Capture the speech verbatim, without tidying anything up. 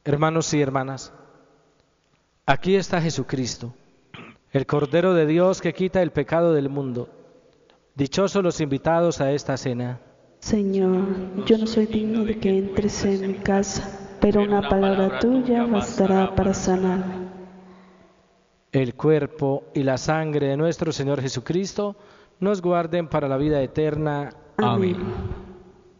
Hermanos y hermanas, aquí está Jesucristo, el Cordero de Dios que quita el pecado del mundo. Dichosos los invitados a esta cena. Señor, yo no soy digno de que entres en mi casa, pero una palabra tuya bastará para sanarme. El cuerpo y la sangre de nuestro Señor Jesucristo nos guarden para la vida eterna. Amén.